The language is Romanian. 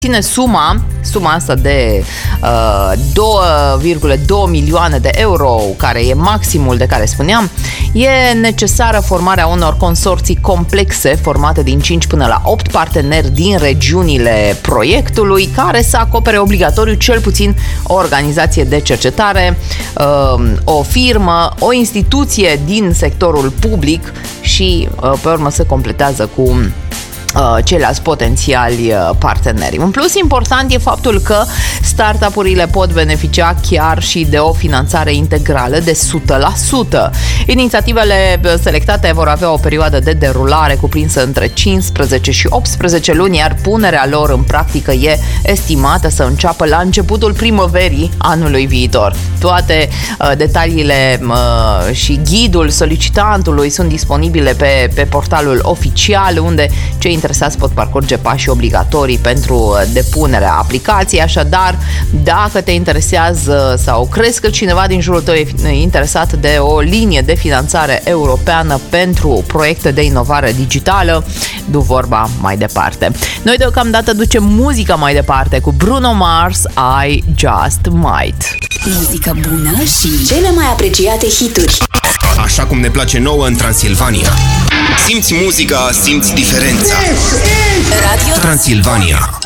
ține suma asta de 2,2 milioane de euro, care e maximul de care spuneam, e necesară formarea unor consorții complexe formate din 5 până la 8 parteneri din regiunile proiectului, care să acopere obligatoriu cel puțin o organizație de cercetare, o firmă, o instituție din sectorul public și pe urmă se completează cu ceilalți potențiali parteneri. În plus, important e faptul că startup-urile pot beneficia chiar și de o finanțare integrală de 100%. Inițiativele selectate vor avea o perioadă de derulare cuprinsă între 15 și 18 luni, iar punerea lor în practică e estimată să înceapă la începutul primăverii anului viitor. Toate detaliile și ghidul solicitantului sunt disponibile pe portalul oficial, unde cei interesați pot parcurge pașii obligatorii pentru depunerea aplicației. Așadar, dacă te interesează sau crezi că cineva din jurul tău e interesat de o linie de finanțare europeană pentru proiecte de inovare digitală, du vorba mai departe. Noi deocamdată ducem muzica mai departe cu Bruno Mars, I Just Might. Muzică bună și cele mai apreciate hituri. Așa cum ne place nouă în Transilvania. Simți muzica, simți diferența. Radio Transilvania.